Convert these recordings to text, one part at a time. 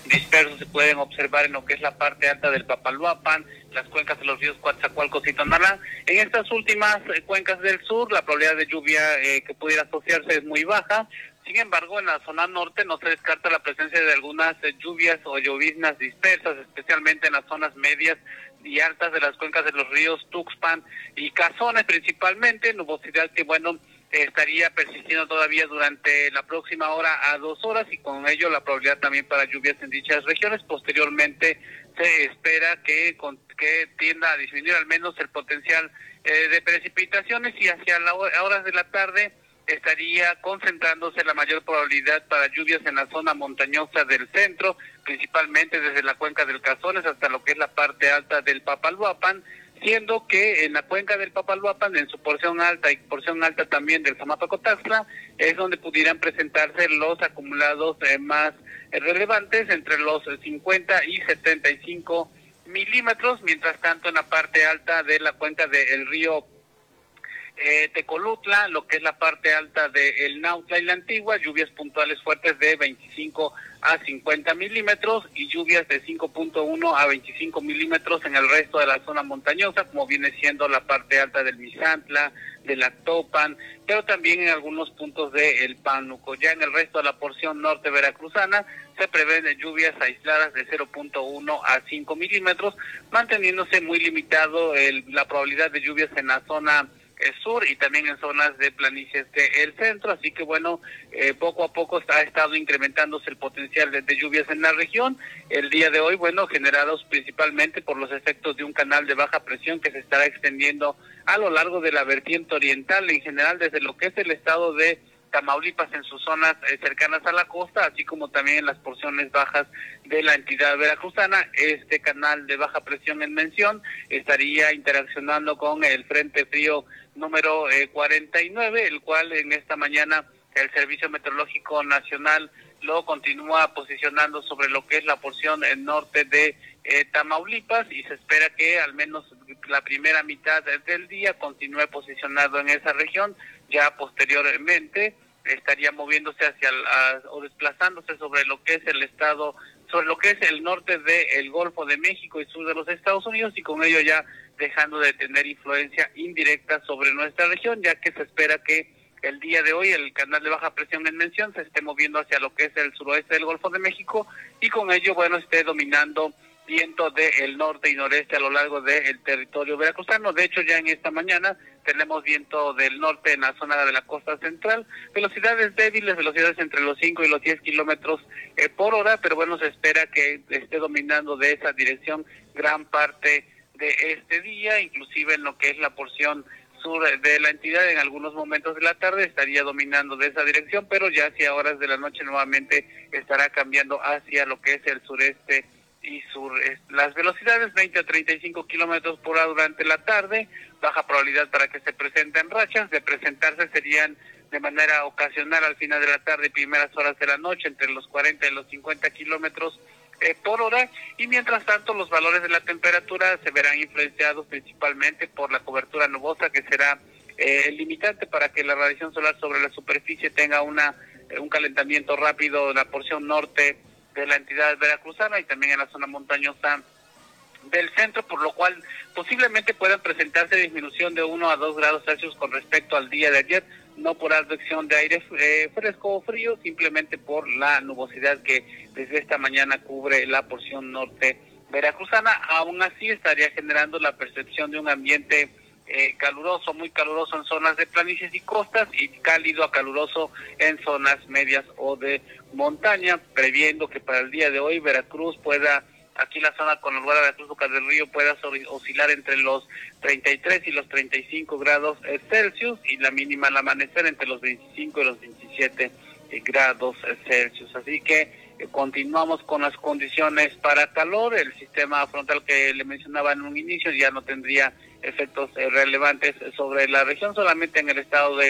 dispersos se pueden observar en lo que es la parte alta del Papaloapan, las cuencas de los ríos Coatzacoalcos y Tonalá. En estas últimas cuencas del sur, la probabilidad de lluvia que pudiera asociarse es muy baja. Sin embargo, en la zona norte no se descarta la presencia de algunas lluvias o lloviznas dispersas, especialmente en las zonas medias y altas de las cuencas de los ríos Tuxpan y Cazones principalmente, nubosidad que estaría persistiendo todavía durante la próxima hora a 2 horas y con ello la probabilidad también para lluvias en dichas regiones. Posteriormente se espera que tienda a disminuir al menos el potencial de precipitaciones y hacia las horas de la tarde estaría concentrándose la mayor probabilidad para lluvias en la zona montañosa del centro, principalmente desde la cuenca del Cazones hasta lo que es la parte alta del Papaloapan, siendo que en la cuenca del Papaloapan, en su porción alta y porción alta también del Zamapacotaxtla, es donde pudieran presentarse los acumulados más relevantes entre los 50 y 75 milímetros, mientras tanto en la parte alta de la cuenca del río Tecolutla, lo que es la parte alta de El Nautla y la Antigua, lluvias puntuales fuertes de 25 a 50 milímetros y lluvias de 5.1 a 25 milímetros en el resto de la zona montañosa, como viene siendo la parte alta del Misantla, del Actopan, pero también en algunos puntos de El Pánuco. Ya en el resto de la porción norte veracruzana se prevén lluvias aisladas de 0.1 a 5 milímetros, manteniéndose muy limitado la probabilidad de lluvias en la zona sur y también en zonas de planicies del centro, así que poco a poco ha estado incrementándose el potencial de lluvias en la región. El día de hoy, generados principalmente por los efectos de un canal de baja presión que se estará extendiendo a lo largo de la vertiente oriental, en general desde lo que es el estado de Tamaulipas en sus zonas cercanas a la costa, así como también en las porciones bajas de la entidad veracruzana. Este canal de baja presión en mención estaría interaccionando con el Frente Frío número 49, el cual en esta mañana el Servicio Meteorológico Nacional lo continúa posicionando sobre lo que es la porción norte de Tamaulipas, y se espera que al menos la primera mitad del día continúe posicionado en esa región. Ya posteriormente estaría moviéndose o desplazándose sobre lo que es el estado, sobre lo que es el norte del Golfo de México y sur de los Estados Unidos, y con ello ya dejando de tener influencia indirecta sobre nuestra región, ya que se espera que el día de hoy el canal de baja presión en mención se esté moviendo hacia lo que es el suroeste del Golfo de México y con ello esté dominando viento del norte y noreste a lo largo del territorio veracruzano. De hecho, ya en esta mañana tenemos viento del norte en la zona de la costa central, velocidades débiles, velocidades entre los 5 y los 10 kilómetros por hora, pero se espera que esté dominando de esa dirección gran parte de este día, inclusive en lo que es la porción sur de la entidad. En algunos momentos de la tarde estaría dominando de esa dirección, pero ya hacia horas de la noche nuevamente estará cambiando hacia lo que es el sureste y sur. Las velocidades 20 a 35 kilómetros por hora durante la tarde, baja probabilidad para que se presenten rachas. De presentarse serían de manera ocasional al final de la tarde y primeras horas de la noche entre los 40 y los 50 kilómetros por hora, y mientras tanto los valores de la temperatura se verán influenciados principalmente por la cobertura nubosa, que será el limitante para que la radiación solar sobre la superficie tenga un calentamiento rápido en la porción norte de la entidad veracruzana y también en la zona montañosa del centro, por lo cual posiblemente puedan presentarse disminución de 1 a 2 grados Celsius con respecto al día de ayer, no por advección de aire fresco o frío, simplemente por la nubosidad que desde esta mañana cubre la porción norte veracruzana. Aún así estaría generando la percepción de un ambiente caluroso, muy caluroso en zonas de planicies y costas, y cálido a caluroso en zonas medias o de montaña, previendo que para el día de hoy Veracruz aquí la zona con el lugar de Veracruz, Bocas del Río, pueda oscilar entre los 33 y los 35 grados Celsius, y la mínima al amanecer entre los 25 y los 27 grados Celsius. Así que continuamos con las condiciones para calor. El sistema frontal que le mencionaba en un inicio ya no tendría efectos relevantes sobre la región, solamente en el estado de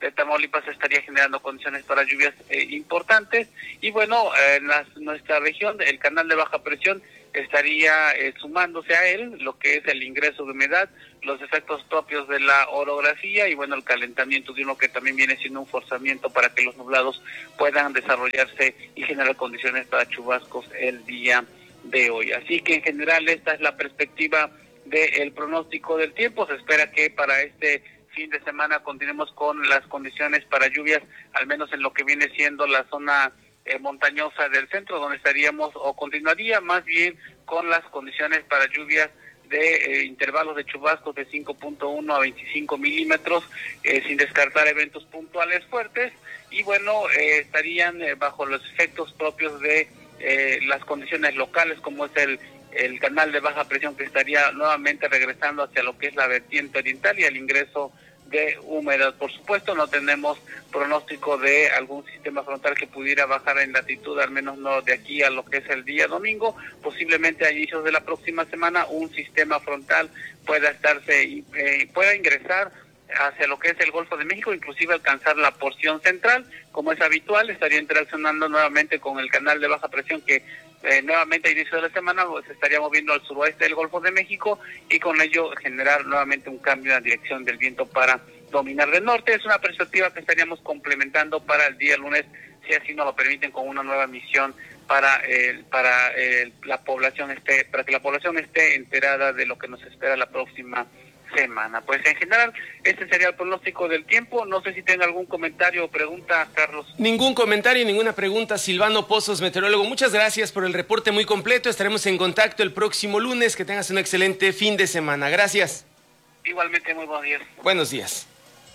de Tamaulipas estaría generando condiciones para lluvias importantes. Y bueno, nuestra región, el canal de baja presión, estaría sumándose a él lo que es el ingreso de humedad, los efectos propios de la orografía y bueno, el calentamiento de uno que también viene siendo un forzamiento para que los nublados puedan desarrollarse y generar condiciones para chubascos el día de hoy. Así que en general esta es la perspectiva del pronóstico del tiempo. Se espera que para este fin de semana continuemos con las condiciones para lluvias, al menos en lo que viene siendo la zona montañosa del centro, donde estaríamos o continuaría más bien con las condiciones para lluvias de intervalos de chubascos de 5.1 a 25 milímetros, sin descartar eventos puntuales fuertes, y bueno, estarían bajo los efectos propios de las condiciones locales, como es el canal de baja presión, que estaría nuevamente regresando hacia lo que es la vertiente oriental y el ingreso de humedad. Por supuesto, no tenemos pronóstico de algún sistema frontal que pudiera bajar en latitud, al menos no de aquí a lo que es el día domingo. Posiblemente a inicios de la próxima semana un sistema frontal pueda ingresar hacia lo que es el Golfo de México, inclusive alcanzar la porción central, como es habitual. Estaría interaccionando nuevamente con el canal de baja presión que nuevamente a inicio de la semana se estaría moviendo al suroeste del Golfo de México, y con ello generar nuevamente un cambio en la dirección del viento para dominar del norte. Es una perspectiva que estaríamos complementando para el día lunes, si así nos lo permiten, con una nueva misión para la población para que la población esté enterada de lo que nos espera la próxima semana. Pues en general, este sería el pronóstico del tiempo. No sé si tenga algún comentario o pregunta, Carlos. Ningún comentario, ninguna pregunta. Silvano Pozos, meteorólogo, muchas gracias por el reporte muy completo. Estaremos en contacto el próximo lunes. Que tengas un excelente fin de semana. Gracias. Igualmente, muy buenos días. Buenos días.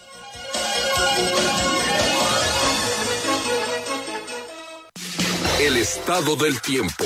El estado del tiempo.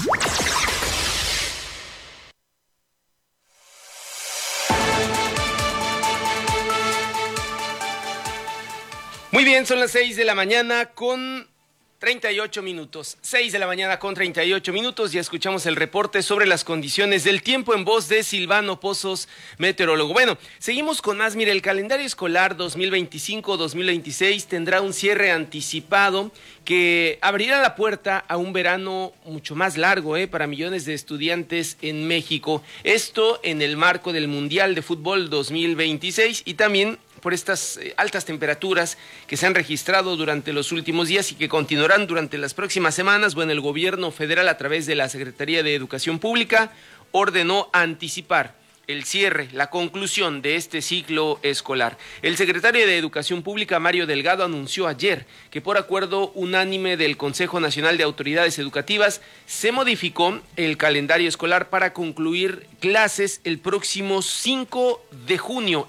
Muy bien, son las 6 de la mañana con 38 minutos. 6 de la mañana con 38 minutos. Ya escuchamos el reporte sobre las condiciones del tiempo en voz de Silvano Pozos, meteorólogo. Bueno, seguimos con más. Mire, el calendario escolar 2025-2026 tendrá un cierre anticipado que abrirá la puerta a un verano mucho más largo para millones de estudiantes en México. Esto en el marco del Mundial de Fútbol 2026 y también por estas altas temperaturas que se han registrado durante los últimos días y que continuarán durante las próximas semanas. Bueno, el gobierno federal, a través de la Secretaría de Educación Pública, ordenó anticipar el cierre, la conclusión de este ciclo escolar. El secretario de Educación Pública, Mario Delgado, anunció ayer que por acuerdo unánime del Consejo Nacional de Autoridades Educativas se modificó el calendario escolar para concluir clases el próximo 5 de junio.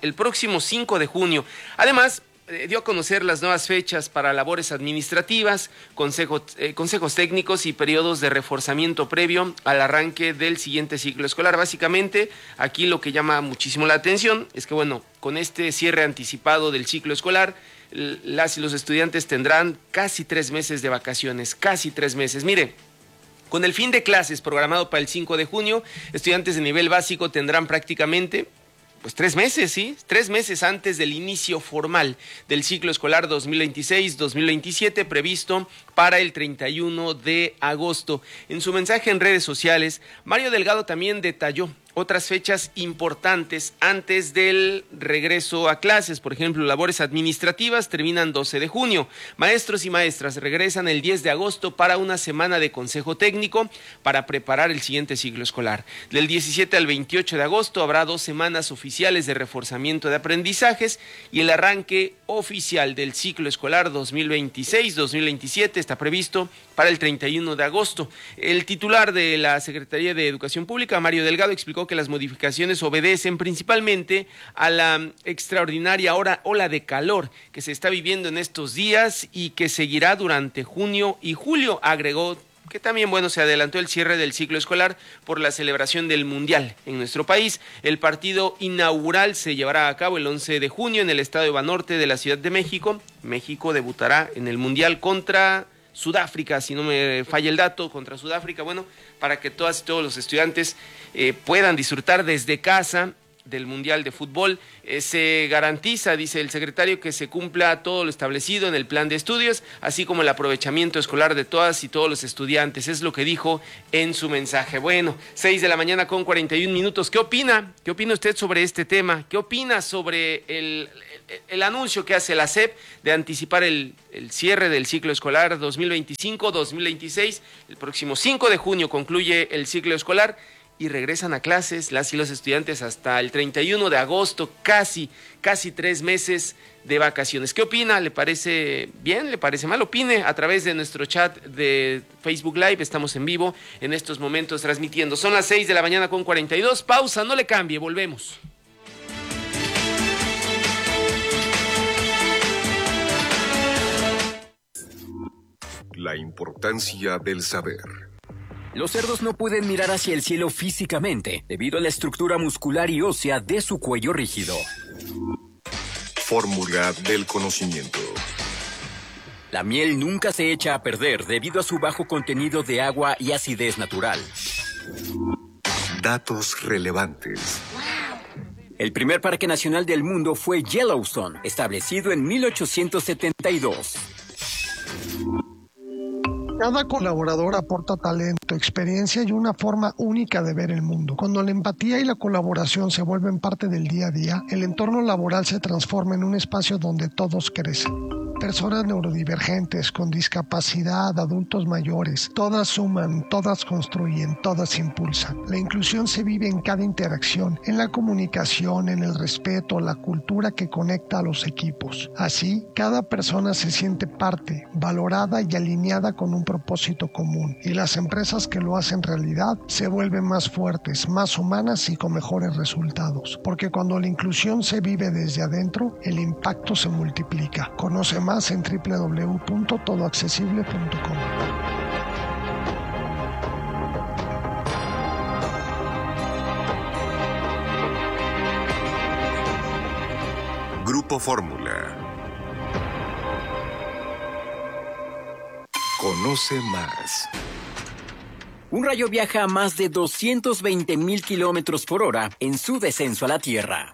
Además, dio a conocer las nuevas fechas para labores administrativas, consejos técnicos y periodos de reforzamiento previo al arranque del siguiente ciclo escolar. Básicamente, aquí lo que llama muchísimo la atención es que, bueno, con este cierre anticipado del ciclo escolar, las y los estudiantes tendrán casi 3 meses de vacaciones, casi 3 meses. Mire, con el fin de clases programado para el 5 de junio, estudiantes de nivel básico tendrán prácticamente 3 meses, ¿sí? 3 meses antes del inicio formal del ciclo escolar 2026-2027 previsto para el 31 de agosto. En su mensaje en redes sociales, Mario Delgado también detalló otras fechas importantes antes del regreso a clases. Por ejemplo, labores administrativas terminan 12 de junio. Maestros y maestras regresan el 10 de agosto para una semana de consejo técnico para preparar el siguiente ciclo escolar. Del 17 al 28 de agosto habrá 2 semanas oficiales de reforzamiento de aprendizajes y el arranque oficial del ciclo escolar 2026-2027 está previsto para el 31 de agosto. El titular de la Secretaría de Educación Pública, Mario Delgado, explicó que las modificaciones obedecen principalmente a la extraordinaria ola de calor que se está viviendo en estos días y que seguirá durante junio y julio. Agregó que también, se adelantó el cierre del ciclo escolar por la celebración del Mundial en nuestro país. El partido inaugural se llevará a cabo el 11 de junio en el Estadio Banorte de la Ciudad de México. México debutará en el Mundial contra Sudáfrica, si no me falla el dato, contra Sudáfrica, para que todas y todos los estudiantes puedan disfrutar desde casa del Mundial de Fútbol. Se garantiza, dice el secretario, que se cumpla todo lo establecido en el plan de estudios, así como el aprovechamiento escolar de todas y todos los estudiantes. Es lo que dijo en su mensaje. Bueno, 6:41 a.m. ¿Qué opina? ¿Qué opina usted sobre este tema? ¿Qué opina sobre el anuncio que hace la SEP de anticipar el cierre del ciclo escolar 2025-2026? El próximo 5 de junio concluye el ciclo escolar y regresan a clases las y los estudiantes hasta el 31 de agosto, casi 3 meses de vacaciones. ¿Qué opina? ¿Le parece bien? ¿Le parece mal? Opine a través de nuestro chat de Facebook Live. Estamos en vivo en estos momentos transmitiendo. Son las 6:42 a.m. Pausa, no le cambie, volvemos. La importancia del saber. Los cerdos no pueden mirar hacia el cielo físicamente debido a la estructura muscular y ósea de su cuello rígido. Fórmula del conocimiento. La miel nunca se echa a perder debido a su bajo contenido de agua y acidez natural. Datos relevantes. El primer parque nacional del mundo fue Yellowstone, establecido en 1872. Cada colaborador aporta talento, experiencia y una forma única de ver el mundo. Cuando la empatía y la colaboración se vuelven parte del día a día, el entorno laboral se transforma en un espacio donde todos crecen. Personas neurodivergentes, con discapacidad, adultos mayores, todas suman, todas construyen, todas impulsan. La inclusión se vive en cada interacción, en la comunicación, en el respeto, la cultura que conecta a los equipos. Así, cada persona se siente parte, valorada y alineada con un propósito común. Y las empresas que lo hacen realidad se vuelven más fuertes, más humanas y con mejores resultados. Porque cuando la inclusión se vive desde adentro, el impacto se multiplica. Conoce más en www.todoaccesible.com. Grupo Fórmula. Conoce más. Un rayo viaja a más de 220,000 kilómetros por hora en su descenso a la Tierra.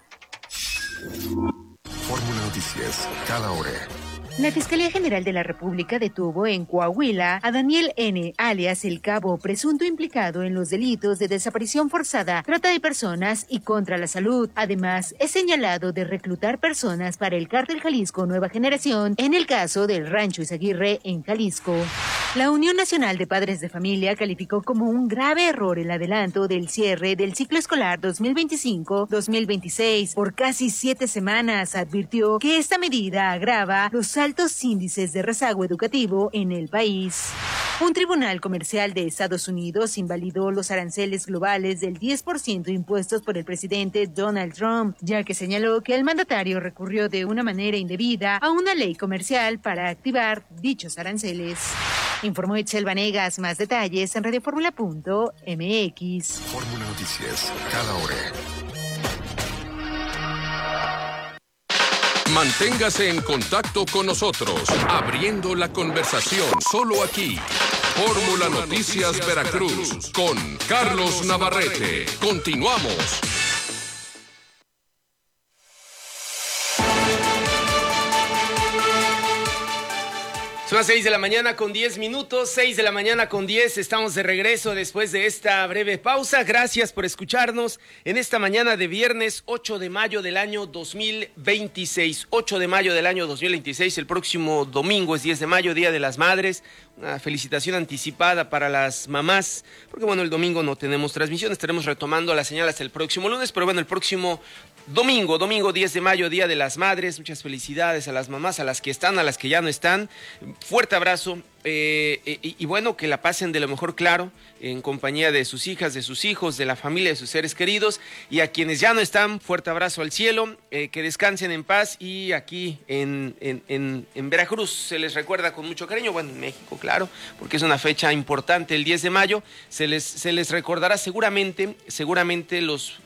Fórmula Noticias, cada hora. La Fiscalía General de la República detuvo en Coahuila a Daniel N., alias El Cabo, presunto implicado en los delitos de desaparición forzada, trata de personas y contra la salud. Además, es señalado de reclutar personas para el Cártel Jalisco Nueva Generación en el caso del Rancho Izaguirre en Jalisco. La Unión Nacional de Padres de Familia calificó como un grave error el adelanto del cierre del ciclo escolar 2025-2026 por casi 7 semanas. Advirtió que esta medida agrava los altos índices de rezago educativo en el país. Un tribunal comercial de Estados Unidos invalidó los aranceles globales del 10% impuestos por el presidente Donald Trump, ya que señaló que el mandatario recurrió de una manera indebida a una ley comercial para activar dichos aranceles. Informó Itzel Vanegas. Más detalles en radioformula.mx. Fórmula Noticias, cada hora. Manténgase en contacto con nosotros, abriendo la conversación solo aquí. Fórmula Noticias Veracruz, con Carlos Navarrete. Continuamos. Son las 6:10 a.m, 6 de la mañana con 10, estamos de regreso después de esta breve pausa. Gracias por escucharnos en esta mañana de viernes 8 de mayo del año 2026. 8 de mayo del año 2026, el próximo domingo es 10 de mayo, Día de las Madres. Una felicitación anticipada para las mamás, porque bueno, el domingo no tenemos transmisión, estaremos retomando la señal hasta el próximo lunes, pero bueno, el próximo domingo 10 de mayo, Día de las Madres. Muchas felicidades a las mamás, a las que están, a las que ya no están. Fuerte abrazo y bueno, que la pasen de lo mejor, claro, en compañía de sus hijas, de sus hijos, de la familia, de sus seres queridos, y a quienes ya no están, fuerte abrazo al cielo, que descansen en paz. Y aquí en Veracruz se les recuerda con mucho cariño, bueno, en México, claro, porque es una fecha importante, el 10 de mayo, se les recordará seguramente los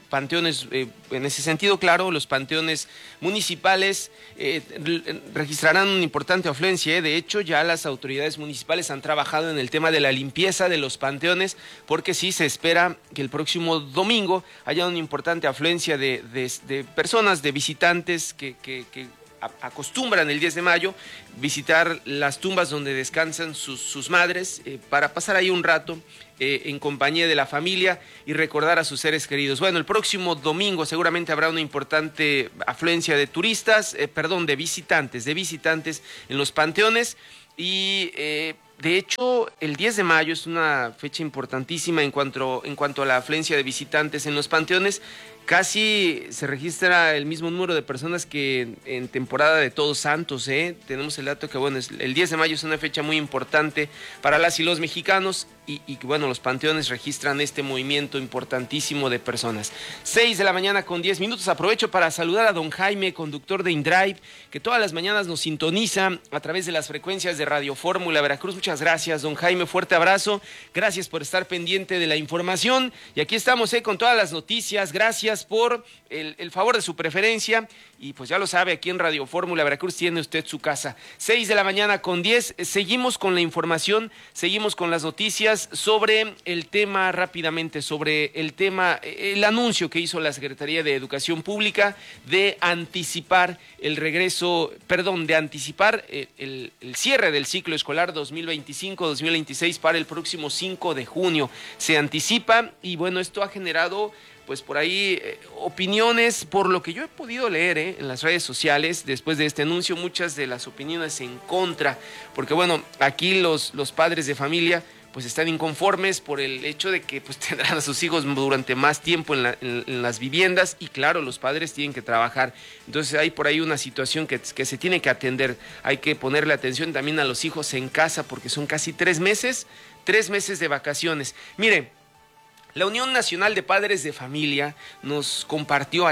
panteones, en ese sentido, claro, los panteones municipales registrarán una importante afluencia. De hecho, ya las autoridades municipales han trabajado en el tema de la limpieza de los panteones, porque sí se espera que el próximo domingo haya una importante afluencia de personas, de visitantes que acostumbran el 10 de mayo visitar las tumbas donde descansan sus madres, para pasar ahí un rato en compañía de la familia y recordar a sus seres queridos. Bueno, el próximo domingo seguramente habrá una importante afluencia de de visitantes en los panteones y de hecho el 10 de mayo es una fecha importantísima en cuanto a la afluencia de visitantes en los panteones. Casi se registra el mismo número de personas que en temporada de Todos Santos, Tenemos el dato que, bueno, el 10 de mayo es una fecha muy importante para las y los mexicanos y que, bueno, los panteones registran este movimiento importantísimo de personas. 6 de la mañana con 10 minutos. Aprovecho para saludar a don Jaime, conductor de InDrive, que todas las mañanas nos sintoniza a través de las frecuencias de Radio Fórmula Veracruz. Muchas gracias, don Jaime, fuerte abrazo. Gracias por estar pendiente de la información. Y aquí estamos, con todas las noticias. Gracias por el favor de su preferencia y pues ya lo sabe, aquí en Radio Fórmula Veracruz tiene usted su casa. 6 de la mañana con 10, seguimos con la información, seguimos con las noticias sobre el tema rápidamente, sobre el tema, el anuncio que hizo la Secretaría de Educación Pública de anticipar el cierre del ciclo escolar 2025-2026 para el próximo 5 de junio. Se anticipa y bueno, esto ha generado pues por ahí opiniones, por lo que yo he podido leer en las redes sociales después de este anuncio, muchas de las opiniones en contra, porque bueno, aquí los padres de familia pues están inconformes por el hecho de que pues tendrán a sus hijos durante más tiempo en las viviendas y claro, los padres tienen que trabajar. Entonces hay por ahí una situación que se tiene que atender, hay que ponerle atención también a los hijos en casa porque son casi 3 meses de vacaciones. Mire, la Unión Nacional de Padres de Familia nos compartió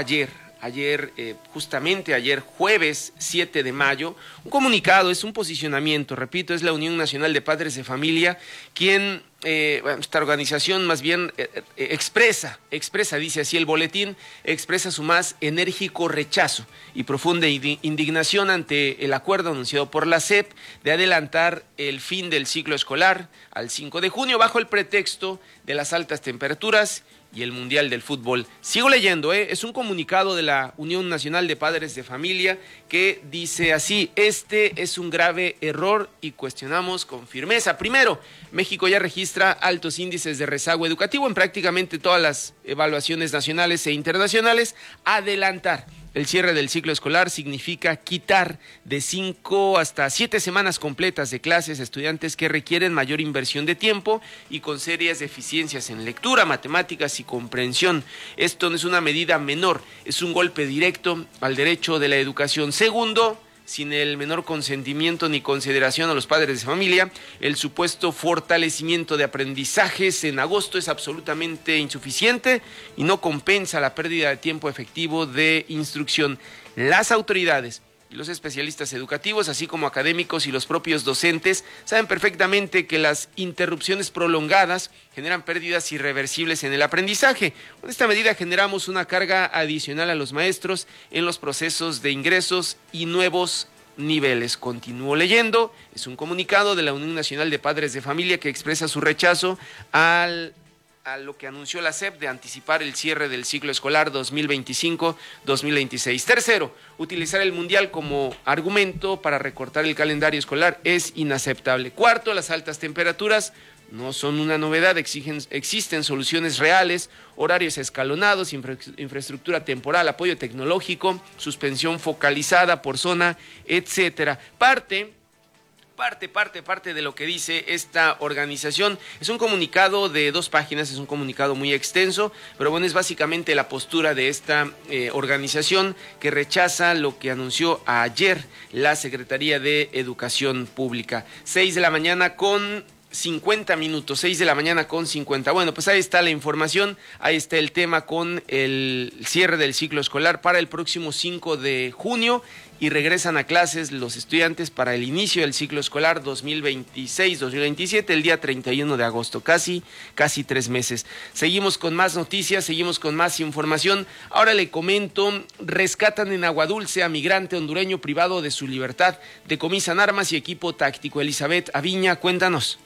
justamente ayer, jueves 7 de mayo, un comunicado, es un posicionamiento, repito, es la Unión Nacional de Padres de Familia quien, esta organización más bien expresa, dice así el boletín, expresa su más enérgico rechazo y profunda indignación ante el acuerdo anunciado por la SEP de adelantar el fin del ciclo escolar al 5 de junio bajo el pretexto de las altas temperaturas y el Mundial del Fútbol. Sigo leyendo, es un comunicado de la Unión Nacional de Padres de Familia que dice así: este es un grave error y cuestionamos con firmeza. Primero, México ya registra altos índices de rezago educativo en prácticamente todas las evaluaciones nacionales e internacionales. Adelantar el cierre del ciclo escolar significa quitar de 5 hasta 7 semanas completas de clases a estudiantes que requieren mayor inversión de tiempo y con serias deficiencias en lectura, matemáticas y comprensión. Esto no es una medida menor, es un golpe directo al derecho de la educación. Segundo, sin el menor consentimiento ni consideración a los padres de familia, el supuesto fortalecimiento de aprendizajes en agosto es absolutamente insuficiente y no compensa la pérdida de tiempo efectivo de instrucción. Las autoridades y los especialistas educativos, así como académicos y los propios docentes, saben perfectamente que las interrupciones prolongadas generan pérdidas irreversibles en el aprendizaje. Con esta medida generamos una carga adicional a los maestros en los procesos de ingresos y nuevos niveles. Continúo leyendo, es un comunicado de la Unión Nacional de Padres de Familia que expresa su rechazo a lo que anunció la SEP de anticipar el cierre del ciclo escolar 2025-2026. Tercero, utilizar el Mundial como argumento para recortar el calendario escolar es inaceptable. Cuarto, las altas temperaturas no son una novedad, existen soluciones reales, horarios escalonados, infraestructura temporal, apoyo tecnológico, suspensión focalizada por zona, etcétera. Parte de lo que dice esta organización. Es un comunicado de 2 páginas, es un comunicado muy extenso, pero bueno, es básicamente la postura de esta organización que rechaza lo que anunció ayer la Secretaría de Educación Pública. 6 de la mañana con 50 minutos, 6 de la mañana con 50. Bueno, pues ahí está la información, ahí está el tema con el cierre del ciclo escolar para el próximo 5 de junio. y regresan a clases los estudiantes para el inicio del ciclo escolar 2026-2027, el día 31 de agosto, casi 3 meses. Seguimos con más noticias, seguimos con más información. Ahora le comento, rescatan en Agua Dulce a migrante hondureño privado de su libertad, decomisan armas y equipo táctico. Elizabeth Aviña, cuéntanos.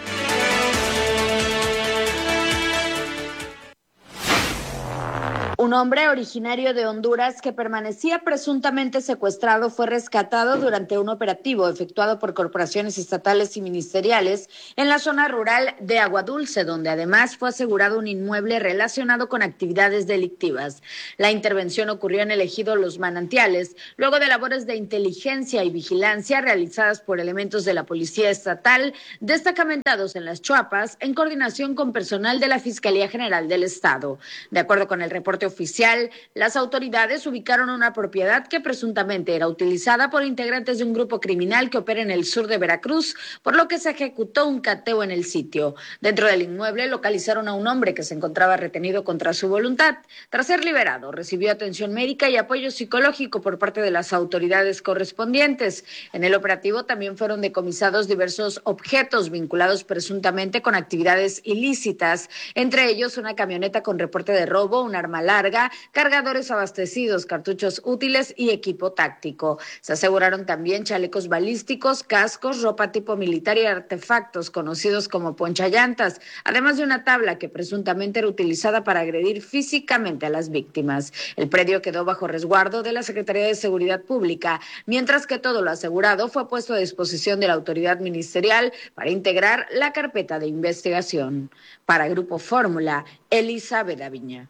Un hombre originario de Honduras que permanecía presuntamente secuestrado fue rescatado durante un operativo efectuado por corporaciones estatales y ministeriales en la zona rural de Agua Dulce, donde además fue asegurado un inmueble relacionado con actividades delictivas. La intervención ocurrió en el ejido Los Manantiales, luego de labores de inteligencia y vigilancia realizadas por elementos de la Policía Estatal, destacamentados en Las Chuapas, en coordinación con personal de la Fiscalía General del Estado. De acuerdo con el reporte oficial, las autoridades ubicaron una propiedad que presuntamente era utilizada por integrantes de un grupo criminal que opera en el sur de Veracruz, por lo que se ejecutó un cateo en el sitio. Dentro del inmueble localizaron a un hombre que se encontraba retenido contra su voluntad. Tras ser liberado, recibió atención médica y apoyo psicológico por parte de las autoridades correspondientes. En el operativo también fueron decomisados diversos objetos vinculados presuntamente con actividades ilícitas, entre ellos una camioneta con reporte de robo, un arma larga, cargadores abastecidos, cartuchos útiles y equipo táctico. Se aseguraron también chalecos balísticos, cascos, ropa tipo militar y artefactos conocidos como ponchallantas, además de una tabla que presuntamente era utilizada para agredir físicamente a las víctimas. El predio quedó bajo resguardo de la Secretaría de Seguridad Pública, mientras que todo lo asegurado fue puesto a disposición de la autoridad ministerial para integrar la carpeta de investigación. Para Grupo Fórmula, Elizabeth Aviña.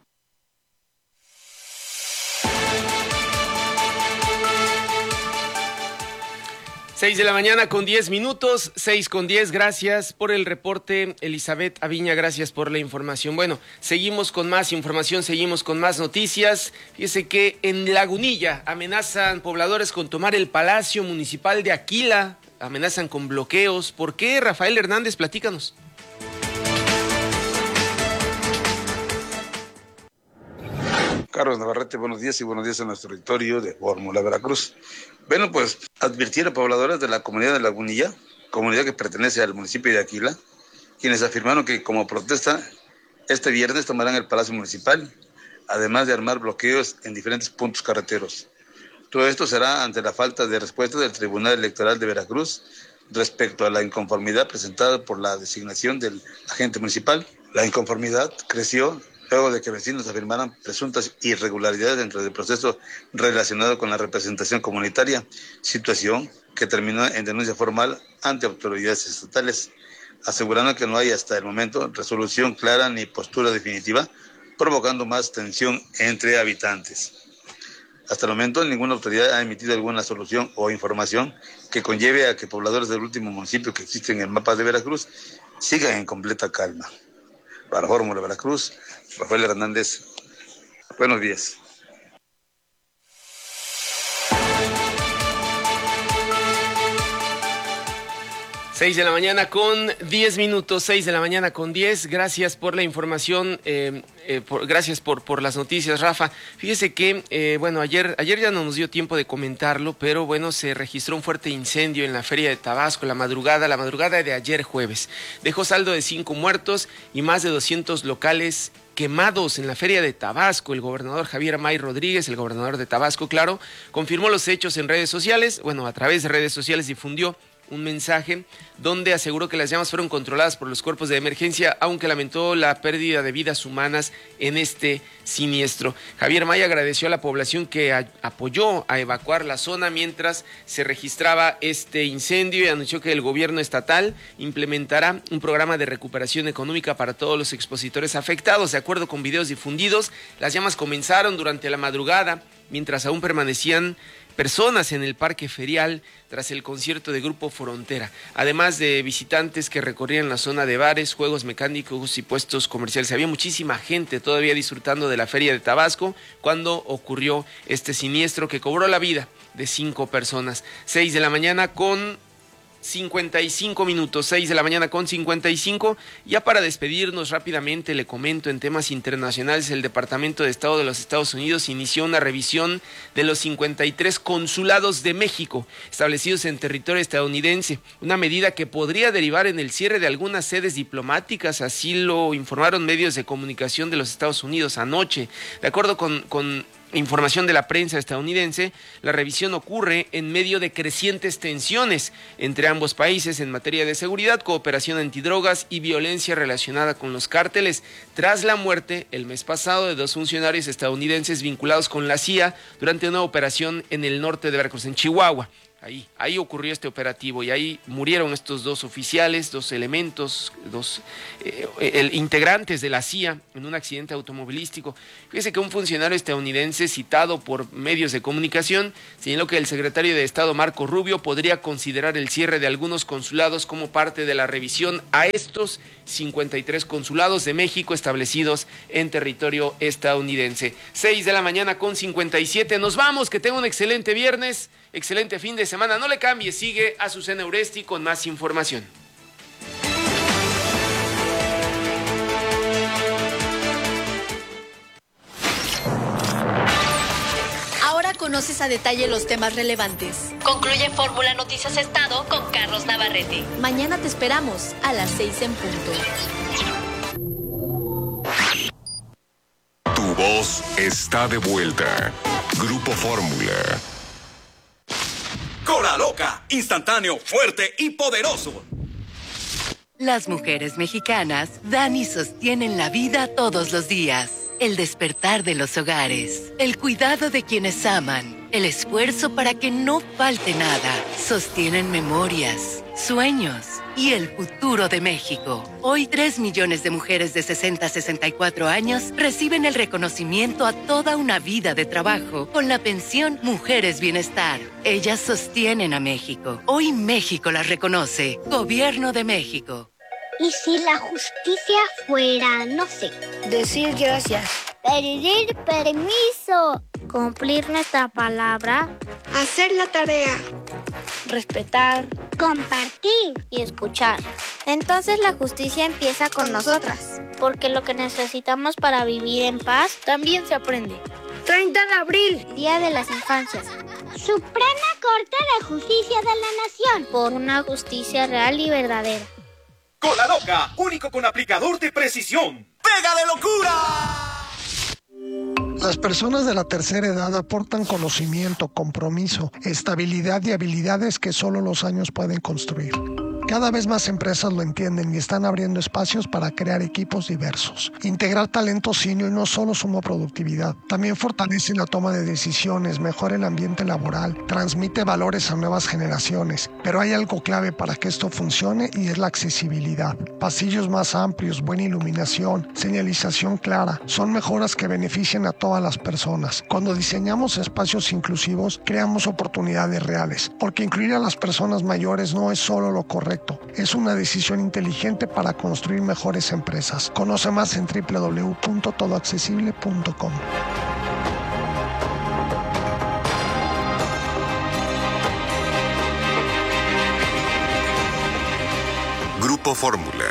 6 de la mañana con 10 minutos, 6:10, gracias por el reporte, Elizabeth Aviña, gracias por la información. Bueno, seguimos con más información, seguimos con más noticias. Fíjese que en Lagunilla amenazan pobladores con tomar el Palacio Municipal de Aquila, amenazan con bloqueos. ¿Por qué, Rafael Hernández? Platícanos. Carlos Navarrete, buenos días y buenos días a nuestro auditorio de Fórmula Veracruz. Bueno, pues advirtieron pobladores de la comunidad de Lagunilla, comunidad que pertenece al municipio de Aquila, quienes afirmaron que como protesta este viernes tomarán el Palacio Municipal, además de armar bloqueos en diferentes puntos carreteros. Todo esto será ante la falta de respuesta del Tribunal Electoral de Veracruz respecto a la inconformidad presentada por la designación del agente municipal. La inconformidad creció luego de que vecinos afirmaran presuntas irregularidades dentro del proceso relacionado con la representación comunitaria, situación que terminó en denuncia formal ante autoridades estatales, asegurando que no hay hasta el momento resolución clara ni postura definitiva, provocando más tensión entre habitantes. Hasta el momento ninguna autoridad ha emitido alguna solución o información que conlleve a que pobladores del último municipio que existe en el mapa de Veracruz sigan en completa calma. Para Fórmula Veracruz, Rafael Hernández, buenos días. Seis de la mañana con 10 minutos, 6 de la mañana con 10. Gracias por la información, gracias por las noticias, Rafa. Fíjese que, bueno, ayer ya no nos dio tiempo de comentarlo, pero bueno, se registró un fuerte incendio en la Feria de Tabasco la madrugada de ayer jueves. Dejó saldo de 5 muertos y más de 200 locales quemados en la Feria de Tabasco. El gobernador Javier May Rodríguez, el gobernador de Tabasco, claro, confirmó los hechos en redes sociales. Bueno, a través de redes sociales difundió un mensaje donde aseguró que las llamas fueron controladas por los cuerpos de emergencia, aunque lamentó la pérdida de vidas humanas en este siniestro. Javier May agradeció a la población que apoyó a evacuar la zona mientras se registraba este incendio y anunció que el gobierno estatal implementará un programa de recuperación económica para todos los expositores afectados. De acuerdo con videos difundidos, las llamas comenzaron durante la madrugada, mientras aún permanecían personas en el parque ferial tras el concierto de Grupo Frontera, además de visitantes que recorrían la zona de bares, juegos mecánicos y puestos comerciales. Había muchísima gente todavía disfrutando de la Feria de Tabasco cuando ocurrió este siniestro que cobró la vida de 5 personas. 6 de la mañana con 55 minutos, 6 de la mañana con 55. Ya para despedirnos rápidamente, le comento en temas internacionales, el Departamento de Estado de los Estados Unidos inició una revisión de los 53 consulados de México establecidos en territorio estadounidense, una medida que podría derivar en el cierre de algunas sedes diplomáticas, así lo informaron medios de comunicación de los Estados Unidos anoche. De acuerdo con información de la prensa estadounidense, la revisión ocurre en medio de crecientes tensiones entre ambos países en materia de seguridad, cooperación antidrogas y violencia relacionada con los cárteles, tras la muerte el mes pasado de 2 funcionarios estadounidenses vinculados con la CIA durante una operación en el norte de Veracruz, en Chihuahua. Ahí ocurrió este operativo y ahí murieron estos 2 oficiales, 2 elementos, 2 integrantes de la CIA en un accidente automovilístico. Fíjese que un funcionario estadounidense citado por medios de comunicación señaló que el secretario de Estado Marco Rubio podría considerar el cierre de algunos consulados como parte de la revisión a estos 53 consulados de México establecidos en territorio estadounidense. 6 de la mañana con 57. Nos vamos, que tenga un excelente viernes. Excelente fin de semana, no le cambie, sigue Azucena Uresti con más información. Ahora conoces a detalle los temas relevantes. Concluye Fórmula Noticias Estado con Carlos Navarrete. Mañana te esperamos a las 6 en punto. Tu voz está de vuelta. Grupo Fórmula. Cola Loca, instantáneo, fuerte y poderoso. Las mujeres mexicanas dan y sostienen la vida todos los días. El despertar de los hogares, el cuidado de quienes aman, el esfuerzo para que no falte nada. Sostienen memorias, sueños y el futuro de México. Hoy 3 millones de mujeres de 60 a 64 años reciben el reconocimiento a toda una vida de trabajo con la pensión Mujeres Bienestar. Ellas sostienen a México. Hoy México las reconoce. Gobierno de México. ¿Y si la justicia fuera, no sé, decir gracias, pedir permiso, cumplir nuestra palabra, hacer la tarea, respetar, compartir y escuchar? Entonces la justicia empieza con nosotras, porque lo que necesitamos para vivir en paz también se aprende. 30 de abril, Día de las Infancias. Suprema Corte de Justicia de la Nación, por una justicia real y verdadera. Cola Loca, único con aplicador de precisión. ¡Pega de locura! Las personas de la tercera edad aportan conocimiento, compromiso, estabilidad y habilidades que solo los años pueden construir. Cada vez más empresas lo entienden y están abriendo espacios para crear equipos diversos. Integrar talento senior no solo suma productividad, también fortalece la toma de decisiones, mejora el ambiente laboral, transmite valores a nuevas generaciones. Pero hay algo clave para que esto funcione y es la accesibilidad. Pasillos más amplios, buena iluminación, señalización clara, son mejoras que benefician a todas las personas. Cuando diseñamos espacios inclusivos, creamos oportunidades reales, porque incluir a las personas mayores no es solo lo correcto. Es una decisión inteligente para construir mejores empresas. Conoce más en www.todoaccesible.com. Grupo Fórmula.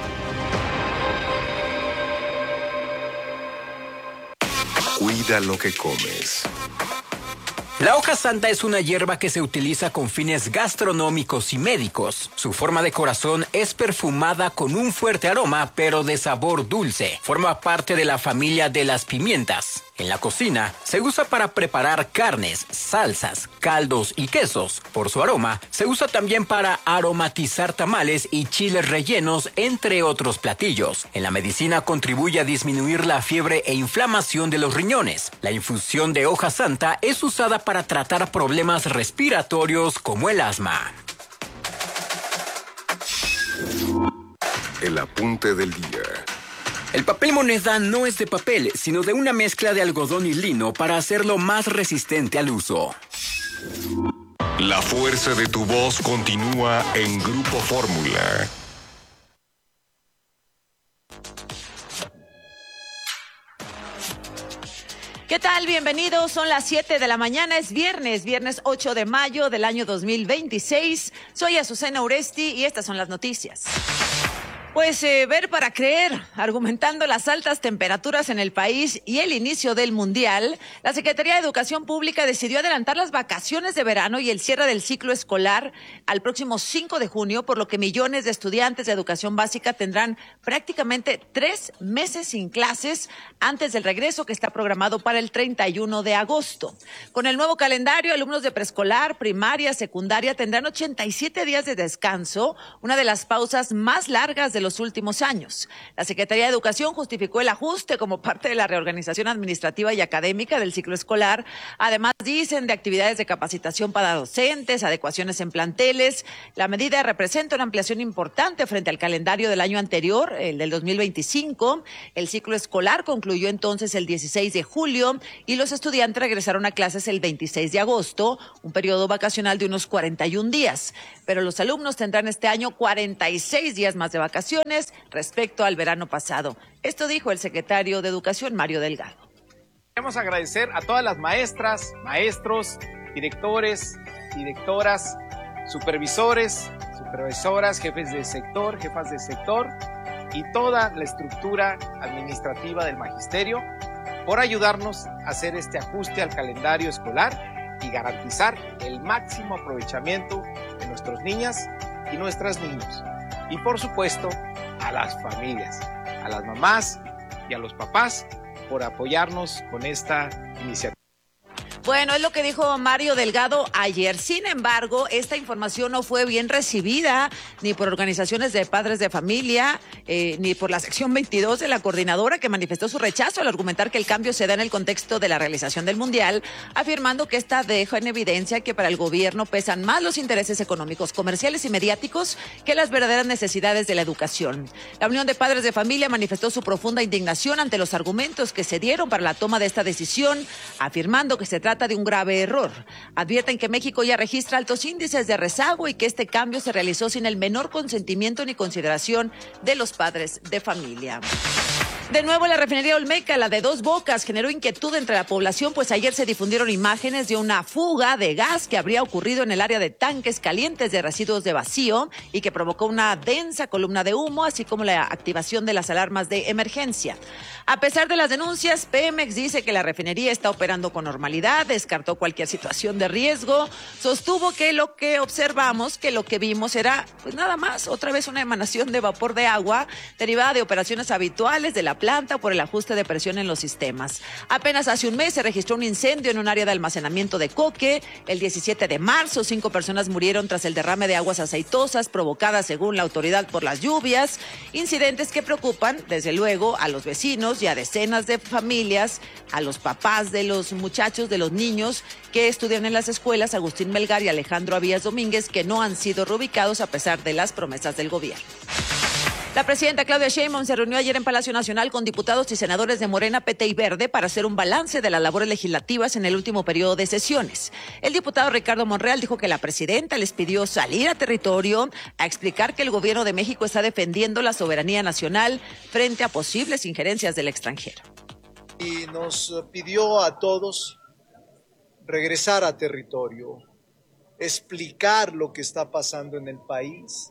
Cuida lo que comes. La hoja santa es una hierba que se utiliza con fines gastronómicos y médicos. Su forma de corazón es perfumada con un fuerte aroma, pero de sabor dulce. Forma parte de la familia de las pimientas. En la cocina se usa para preparar carnes, salsas, caldos y quesos. Por su aroma, se usa también para aromatizar tamales y chiles rellenos, entre otros platillos. En la medicina contribuye a disminuir la fiebre e inflamación de los riñones. La infusión de hoja santa es usada para tratar problemas respiratorios como el asma. El apunte del día. El papel moneda no es de papel, sino de una mezcla de algodón y lino para hacerlo más resistente al uso. La fuerza de tu voz continúa en Grupo Fórmula. ¿Qué tal? Bienvenidos. Son las 7 de la mañana. Es viernes 8 de mayo del año 2026. Soy Azucena Uresti y estas son las noticias. Pues ver para creer, argumentando las altas temperaturas en el país y el inicio del Mundial, la Secretaría de Educación Pública decidió adelantar las vacaciones de verano y el cierre del ciclo escolar al próximo 5 de junio, por lo que millones de estudiantes de educación básica tendrán prácticamente 3 meses sin clases antes del regreso que está programado para el 31 de agosto. Con el nuevo calendario, alumnos de preescolar, primaria, secundaria tendrán 87 días de descanso, una de las pausas más largas de los últimos años. La Secretaría de Educación justificó el ajuste como parte de la reorganización administrativa y académica del ciclo escolar. Además, dicen de actividades de capacitación para docentes, adecuaciones en planteles. La medida representa una ampliación importante frente al calendario del año anterior, el del 2025. El ciclo escolar concluyó entonces el 16 de julio y los estudiantes regresaron a clases el 26 de agosto, un periodo vacacional de unos 41 días. Pero los alumnos tendrán este año 46 días más de vacaciones respecto al verano pasado. Esto dijo el secretario de Educación, Mario Delgado. Queremos agradecer a todas las maestras, maestros, directores, directoras, supervisores, supervisoras, jefes de sector, jefas de sector y toda la estructura administrativa del magisterio por ayudarnos a hacer este ajuste al calendario escolar y garantizar el máximo aprovechamiento de nuestras niñas y nuestros niños. Y por supuesto, a las familias, a las mamás y a los papás por apoyarnos con esta iniciativa. Bueno, es lo que dijo Mario Delgado ayer. Sin embargo, esta información no fue bien recibida ni por organizaciones de padres de familia, ni por la sección 22 de la coordinadora, que manifestó su rechazo al argumentar que el cambio se da en el contexto de la realización del Mundial, afirmando que esta deja en evidencia que para el gobierno pesan más los intereses económicos, comerciales y mediáticos que las verdaderas necesidades de la educación. La Unión de Padres de Familia manifestó su profunda indignación ante los argumentos que se dieron para la toma de esta decisión, afirmando que se trata de un grave error. Advierten que México ya registra altos índices de rezago y que este cambio se realizó sin el menor consentimiento ni consideración de los padres de familia. De nuevo, la refinería Olmeca, la de Dos Bocas, generó inquietud entre la población, pues ayer se difundieron imágenes de una fuga de gas que habría ocurrido en el área de tanques calientes de residuos de vacío y que provocó una densa columna de humo, así como la activación de las alarmas de emergencia. A pesar de las denuncias, Pemex dice que la refinería está operando con normalidad, descartó cualquier situación de riesgo, sostuvo que lo que observamos, que lo que vimos era, pues nada más, otra vez una emanación de vapor de agua derivada de operaciones habituales de la planta por el ajuste de presión en los sistemas. Apenas hace un mes se registró un incendio en un área de almacenamiento de coque. El 17 de marzo, 5 personas murieron tras el derrame de aguas aceitosas provocadas, según la autoridad, por las lluvias. Incidentes que preocupan, desde luego, a los vecinos y a decenas de familias, a los papás de los muchachos, de los niños que estudian en las escuelas Agustín Melgar y Alejandro Avías Domínguez, que no han sido reubicados a pesar de las promesas del gobierno. La presidenta Claudia Sheinbaum se reunió ayer en Palacio Nacional con diputados y senadores de Morena, PT y Verde para hacer un balance de las labores legislativas en el último periodo de sesiones. El diputado Ricardo Monreal dijo que la presidenta les pidió salir a territorio a explicar que el gobierno de México está defendiendo la soberanía nacional frente a posibles injerencias del extranjero. Y nos pidió a todos regresar a territorio, explicar lo que está pasando en el país,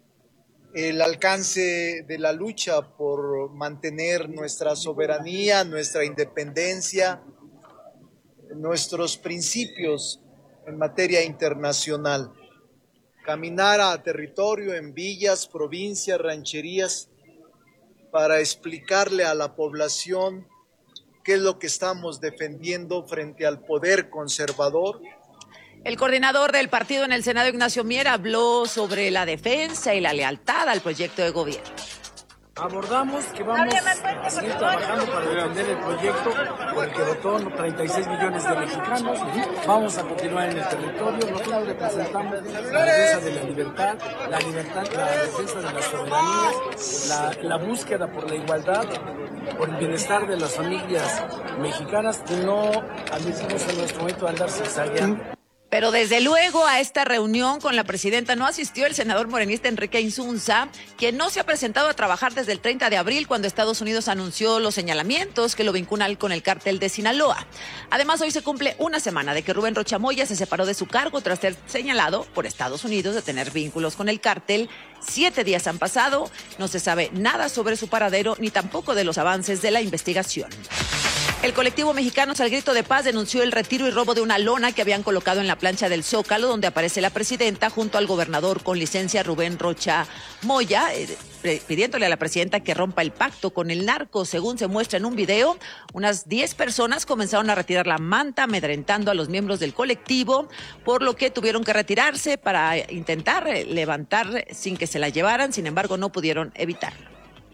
el alcance de la lucha por mantener nuestra soberanía, nuestra independencia, nuestros principios en materia internacional. Caminar a territorio en villas, provincias, rancherías, para explicarle a la población qué es lo que estamos defendiendo frente al poder conservador. El coordinador del partido en el Senado, Ignacio Mier, habló sobre la defensa y la lealtad al proyecto de gobierno. Abordamos que vamos a seguir trabajando para defender el proyecto por el que votó 36 millones de mexicanos. Vamos a continuar en el territorio. Nosotros representamos la defensa de la libertad, la defensa de la soberanía, la búsqueda por la igualdad, por el bienestar de las familias mexicanas, que no admitimos en nuestro momento andar zigzagueando. Pero desde luego a esta reunión con la presidenta no asistió el senador morenista Enrique Insunza, quien no se ha presentado a trabajar desde el 30 de abril cuando Estados Unidos anunció los señalamientos que lo vinculan con el cártel de Sinaloa. Además, hoy se cumple una semana de que Rubén Rocha Moya se separó de su cargo tras ser señalado por Estados Unidos de tener vínculos con el cártel. 7 días han pasado, no se sabe nada sobre su paradero ni tampoco de los avances de la investigación. El colectivo Mexicanos al Grito de Paz denunció el retiro y robo de una lona que habían colocado en la plancha del Zócalo, donde aparece la presidenta junto al gobernador con licencia Rubén Rocha Moya, pidiéndole a la presidenta que rompa el pacto con el narco. Según se muestra en un video, unas 10 personas comenzaron a retirar la manta, amedrentando a los miembros del colectivo, por lo que tuvieron que retirarse para intentar levantar sin que se la llevaran. Sin embargo, no pudieron evitarlo.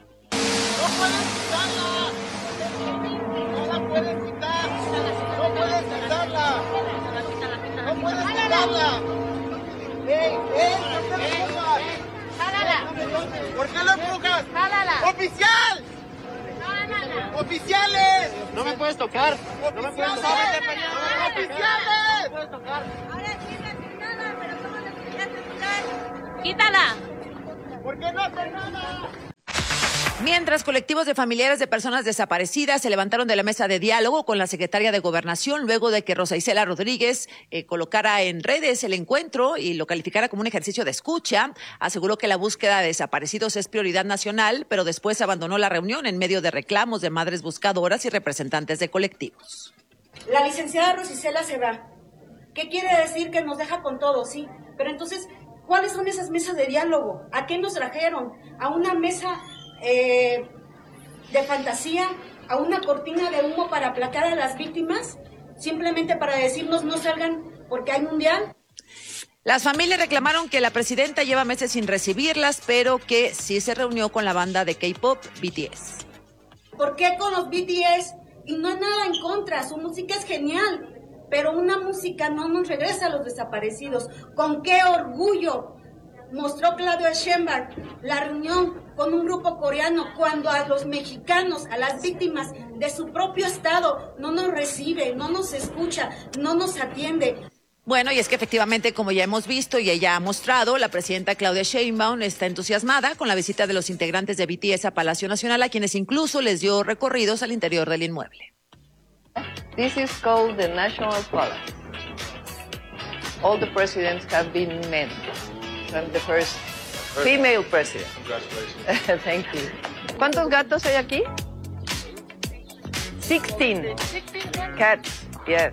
¿Por qué lo empujas? ¡Oficial! ¡Oficiales! No me puedes tocar. No me puedes tocar. ¡Oficiales! No me puedes tocar. Ahora sí no nada, pero ¿cómo le querías tocar? ¡Quítala! ¿Por qué no haces nada? Mientras colectivos de familiares de personas desaparecidas se levantaron de la mesa de diálogo con la secretaria de Gobernación luego de que Rosa Isela Rodríguez colocara en redes el encuentro y lo calificara como un ejercicio de escucha, aseguró que la búsqueda de desaparecidos es prioridad nacional, pero después abandonó la reunión en medio de reclamos de madres buscadoras y representantes de colectivos. La licenciada Rosa Isela se va. ¿Qué quiere decir? Que nos deja con todo, sí. Pero entonces, ¿cuáles son esas mesas de diálogo? ¿A qué nos trajeron? ¿A una mesa de fantasía, a una cortina de humo para aplacar a las víctimas, simplemente para decirnos no salgan porque hay mundial? Las familias reclamaron que la presidenta lleva meses sin recibirlas, pero que sí se reunió con la banda de K-pop BTS. ¿Por qué con los BTS? Y no hay nada en contra, su música es genial, pero una música no nos regresa a los desaparecidos. ¿Con qué orgullo mostró Claudia Sheinbaum la reunión con un grupo coreano cuando a los mexicanos, a las víctimas de su propio estado, no nos recibe, no nos escucha, no nos atiende? Bueno, y es que efectivamente, como ya hemos visto y ella ha mostrado, la presidenta Claudia Sheinbaum está entusiasmada con la visita de los integrantes de BTS a Palacio Nacional, a quienes incluso les dio recorridos al interior del inmueble. This is called the National Palace. All the presidents have been men. I'm the first female president. Congratulations. Thank you. ¿Cuántos gatos hay aquí? 16. Cats. Yes.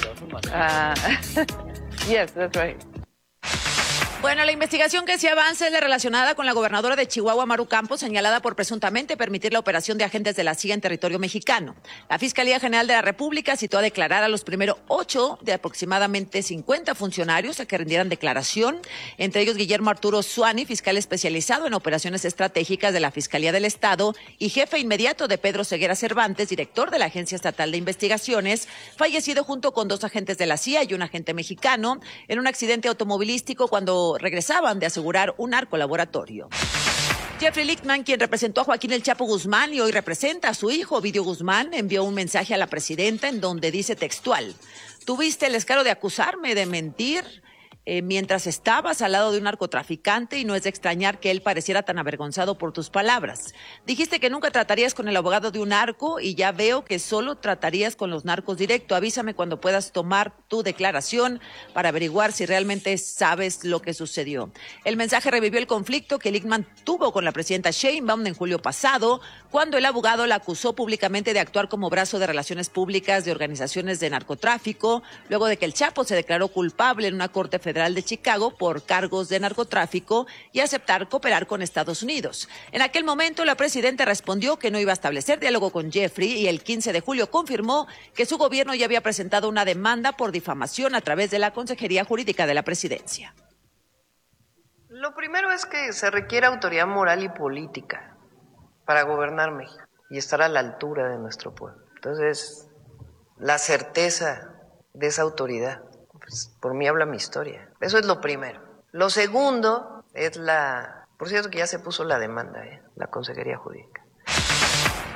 Yes, that's right. Bueno, la investigación que sí avanza es la relacionada con la gobernadora de Chihuahua, Maru Campos, señalada por presuntamente permitir la operación de agentes de la CIA en territorio mexicano. La Fiscalía General de la República citó a declarar a los primeros 8 de aproximadamente 50 funcionarios a que rindieran declaración, entre ellos Guillermo Arturo Suani, fiscal especializado en operaciones estratégicas de la Fiscalía del Estado y jefe inmediato de Pedro Ceguera Cervantes, director de la Agencia Estatal de Investigaciones, fallecido junto con 2 agentes de la CIA y un agente mexicano en un accidente automovilístico cuando regresaban de asegurar un narcolaboratorio. Jeffrey Lichtman, quien representó a Joaquín El Chapo Guzmán y hoy representa a su hijo Ovidio Guzmán, envió un mensaje a la presidenta en donde dice textual: ¿tuviste el descaro de acusarme de mentir mientras estabas al lado de un narcotraficante y no es de extrañar que él pareciera tan avergonzado por tus palabras? Dijiste que nunca tratarías con el abogado de un narco y ya veo que solo tratarías con los narcos directo. Avísame cuando puedas tomar tu declaración para averiguar si realmente sabes lo que sucedió. El mensaje revivió el conflicto que Lichtman tuvo con la presidenta Sheinbaum en julio pasado, cuando el abogado la acusó públicamente de actuar como brazo de relaciones públicas de organizaciones de narcotráfico, luego de que el Chapo se declaró culpable en una corte federal de Chicago por cargos de narcotráfico y aceptar cooperar con Estados Unidos. En aquel momento, la presidenta respondió que no iba a establecer diálogo con Jeffrey y el 15 de julio confirmó que su gobierno ya había presentado una demanda por difamación a través de la Consejería Jurídica de la Presidencia. Lo primero es que se requiere autoridad moral y política para gobernar México y estar a la altura de nuestro pueblo. Entonces, la certeza de esa autoridad, pues, por mí habla mi historia. Eso es lo primero. Lo segundo es por cierto que ya se puso la demanda, la Consejería Jurídica.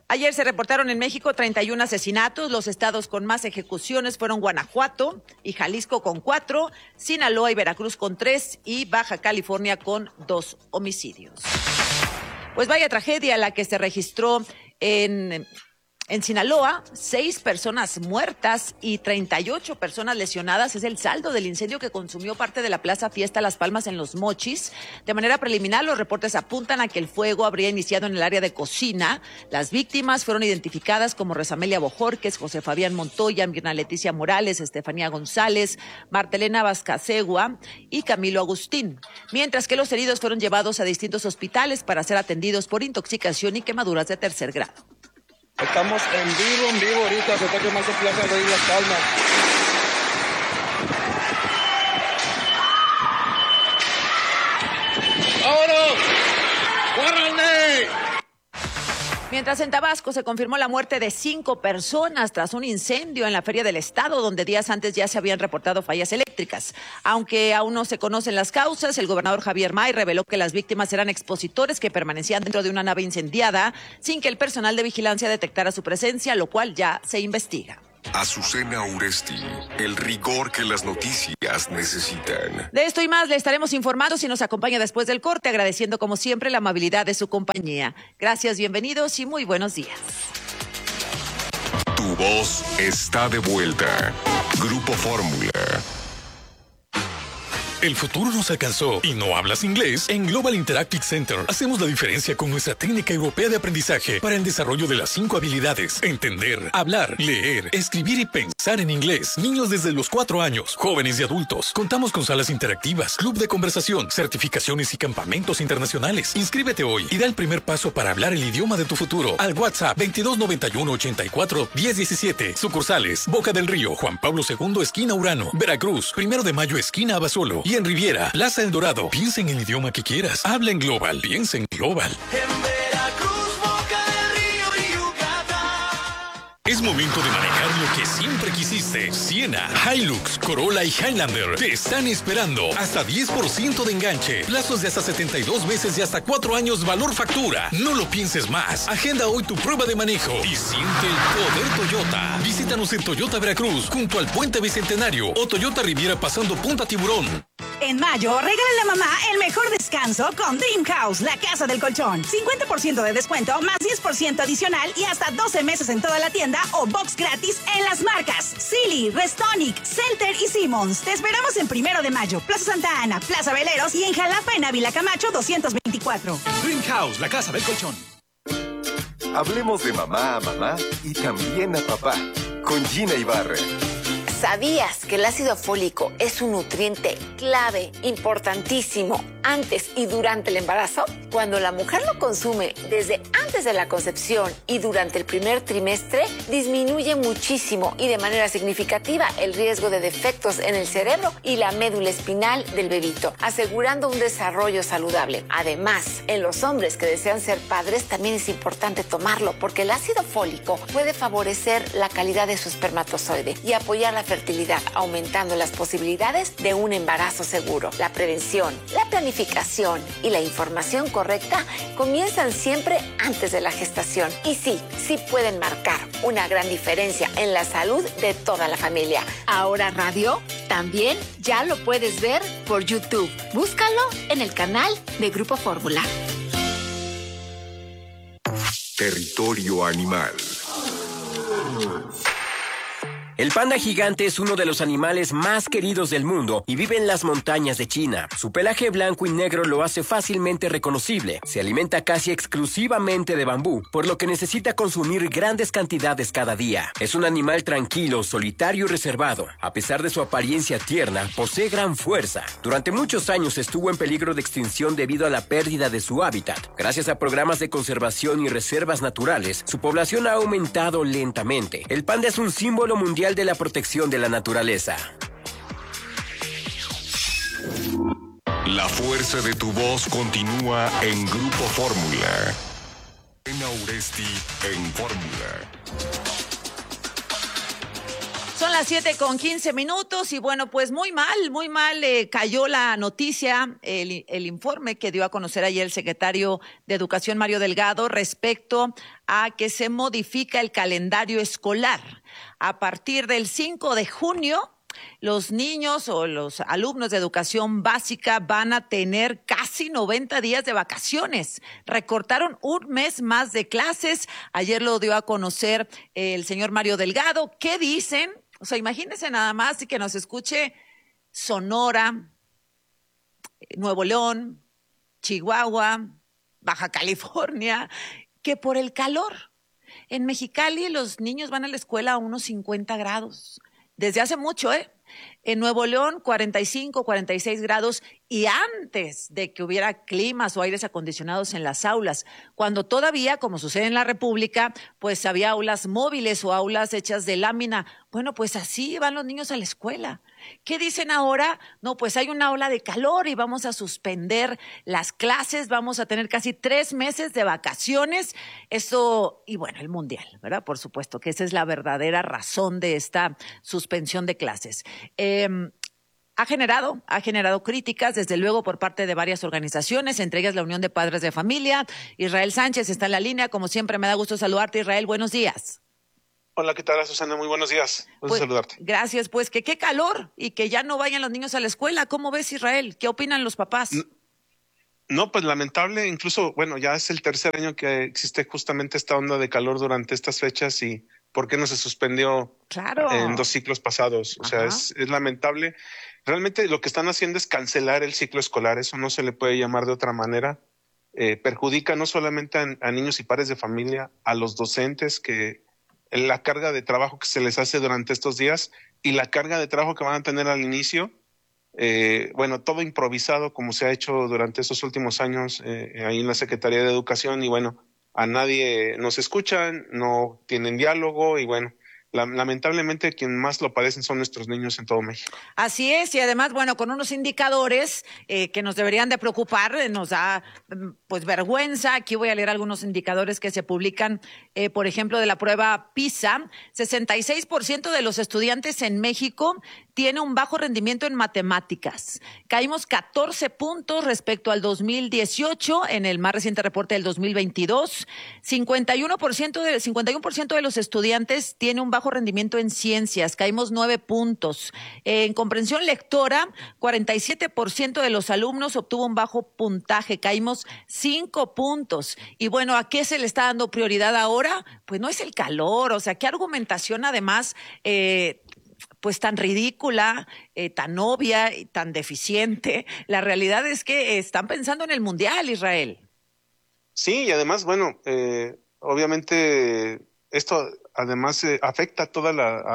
Ayer se reportaron en México 31 asesinatos. Los estados con más ejecuciones fueron Guanajuato y Jalisco con 4, Sinaloa y Veracruz con 3 y Baja California con 2 homicidios. Pues vaya tragedia la que se registró en Sinaloa. 6 personas muertas y 38 personas lesionadas es el saldo del incendio que consumió parte de la Plaza Fiesta Las Palmas en Los Mochis. De manera preliminar, los reportes apuntan a que el fuego habría iniciado en el área de cocina. Las víctimas fueron identificadas como Rosamelia Bojorques, José Fabián Montoya, Mirna Leticia Morales, Estefanía González, Martelena Vascasegua y Camilo Agustín. Mientras que los heridos fueron llevados a distintos hospitales para ser atendidos por intoxicación y quemaduras de tercer grado. Estamos en vivo ahorita, se está quemando Plaza de Las Palmas. ¡Vámonos! ¡Córranle! Mientras en Tabasco se confirmó la muerte de 5 personas tras un incendio en la Feria del Estado, donde días antes ya se habían reportado fallas eléctricas. Aunque aún no se conocen las causas, el gobernador Javier May reveló que las víctimas eran expositores que permanecían dentro de una nave incendiada sin que el personal de vigilancia detectara su presencia, lo cual ya se investiga. Azucena Uresti, el rigor que las noticias necesitan. De esto y más le estaremos informando si nos acompaña después del corte, agradeciendo como siempre la amabilidad de su compañía. Gracias, bienvenidos y muy buenos días. Tu voz está de vuelta. Grupo Fórmula. El futuro nos alcanzó y no hablas inglés. En Global Interactive Center hacemos la diferencia con nuestra técnica europea de aprendizaje para el desarrollo de las 5 habilidades: entender, hablar, leer, escribir y pensar en inglés. Niños desde los 4 años, jóvenes y adultos. Contamos con salas interactivas, club de conversación, certificaciones y campamentos internacionales. Inscríbete hoy y da el primer paso para hablar el idioma de tu futuro al WhatsApp 2291-84-1017. Sucursales: Boca del Río, Juan Pablo II, esquina Urano, Veracruz, 1 de Mayo, esquina Abasolo. Y en Riviera, Plaza El Dorado. Piensa en el idioma que quieras. Habla en Global. Piensa en Global. En Veracruz, Boca del Río y Yucatán. Es momento de manejar lo que siempre quisiste. Siena, Hilux, Corolla y Highlander te están esperando. Hasta 10% de enganche. Plazos de hasta 72 meses y hasta 4 años valor factura. No lo pienses más. Agenda hoy tu prueba de manejo y siente el poder Toyota. Visítanos en Toyota Veracruz, junto al Puente Bicentenario, o Toyota Riviera pasando Punta Tiburón. En mayo, regálale a mamá el mejor descanso con Dream House, la casa del colchón. 50% de descuento, más 10% adicional y hasta 12 meses en toda la tienda o box gratis en las marcas Silly, Restonic, Celter y Simmons. Te esperamos en 1 de Mayo, Plaza Santa Ana, Plaza Veleros y en Jalapa, en Ávila Camacho 224. Dream House, la casa del colchón. Hablemos de mamá a mamá y también a papá con Gina Ibarra. ¿Sabías que el ácido fólico es un nutriente clave, importantísimo, antes y durante el embarazo? Cuando la mujer lo consume desde antes de la concepción y durante el primer trimestre, disminuye muchísimo y de manera significativa el riesgo de defectos en el cerebro y la médula espinal del bebito, asegurando un desarrollo saludable. Además, en los hombres que desean ser padres también es importante tomarlo, porque el ácido fólico puede favorecer la calidad de su espermatozoide y apoyar la fertilidad, aumentando las posibilidades de un embarazo seguro. La prevención, la planificación y la información correcta comienzan siempre antes de la gestación. Y sí pueden marcar una gran diferencia en la salud de toda la familia. Ahora radio también ya lo puedes ver por YouTube. Búscalo en el canal de Grupo Fórmula. Territorio Animal. El panda gigante es uno de los animales más queridos del mundo y vive en las montañas de China. Su pelaje blanco y negro lo hace fácilmente reconocible. Se alimenta casi exclusivamente de bambú, por lo que necesita consumir grandes cantidades cada día. Es un animal tranquilo, solitario y reservado. A pesar de su apariencia tierna, posee gran fuerza. Durante muchos años estuvo en peligro de extinción debido a la pérdida de su hábitat. Gracias a programas de conservación y reservas naturales, su población ha aumentado lentamente. El panda es un símbolo mundial de la protección de la naturaleza. La fuerza de tu voz continúa en Grupo Fórmula. En Uresti en Fórmula. Son las 7:15 y bueno, pues muy mal cayó la noticia, el informe que dio a conocer ayer el secretario de Educación, Mario Delgado, respecto a que se modifica el calendario escolar. A partir del 5 de junio, los niños o los alumnos de educación básica van a tener casi 90 días de vacaciones. Recortaron un mes más de clases. Ayer lo dio a conocer el señor Mario Delgado. ¿Qué dicen? O sea, imagínense nada más y que nos escuche Sonora, Nuevo León, Chihuahua, Baja California, que por el calor. En Mexicali los niños van a la escuela a unos 50 grados. Desde hace mucho, En Nuevo León, 45, 46 grados, y antes de que hubiera climas o aires acondicionados en las aulas, cuando todavía, como sucede en la República, pues había aulas móviles o aulas hechas de lámina. Bueno, pues así van los niños a la escuela. ¿Qué dicen ahora? No, pues hay una ola de calor y vamos a suspender las clases, vamos a tener casi 3 meses de vacaciones. Eso, y bueno, el mundial, ¿verdad? Por supuesto que esa es la verdadera razón de esta suspensión de clases. Ha generado críticas, desde luego, por parte de varias organizaciones, entre ellas la Unión de Padres de Familia. Israel Sánchez está en la línea. Como siempre, me da gusto saludarte, Israel. Buenos días. Hola, ¿qué tal, Susana? Muy buenos días. Gusto saludarte. Gracias, pues que qué calor y que ya no vayan los niños a la escuela. ¿Cómo ves, Israel? ¿Qué opinan los papás? No, pues lamentable. Incluso, bueno, ya es el tercer año que existe justamente esta onda de calor durante estas fechas y ¿por qué no se suspendió en 2 ciclos pasados? O sea, es lamentable. Realmente lo que están haciendo es cancelar el ciclo escolar. Eso no se le puede llamar de otra manera. Perjudica no solamente a niños y padres de familia, a los docentes, que la carga de trabajo que se les hace durante estos días y la carga de trabajo que van a tener al inicio, bueno, todo improvisado como se ha hecho durante estos últimos años ahí en la Secretaría de Educación, y bueno, a nadie nos escuchan, no tienen diálogo y bueno, lamentablemente quien más lo padecen son nuestros niños en todo México. Así es, y además, bueno, con unos indicadores que nos deberían de preocupar, nos da pues vergüenza. Aquí voy a leer algunos indicadores que se publican, por ejemplo, de la prueba PISA. 66% de los estudiantes en México tiene un bajo rendimiento en matemáticas. Caímos 14 puntos respecto al 2018 en el más reciente reporte del 2022. 51% de los estudiantes tiene un bajo rendimiento en ciencias. Caímos 9 puntos. En comprensión lectora, 47% de los alumnos obtuvo un bajo puntaje. Caímos 5 puntos. Y bueno, ¿a qué se le está dando prioridad ahora? Pues no es el calor. O sea, ¿qué argumentación además pues tan ridícula, tan obvia y tan deficiente? La realidad es que están pensando en el mundial, Israel. Sí, y además, bueno, obviamente esto además afecta toda